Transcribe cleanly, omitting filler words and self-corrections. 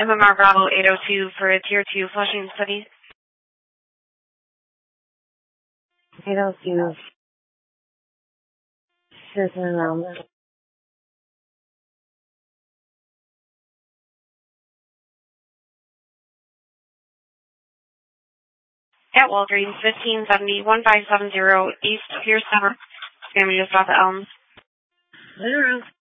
MMR Bravo 802 for a Tier 2 flushing study. 802. Citizen around. At Walgreens, 1570-1570 East Pierce Summer. Family just off the Elms. Later.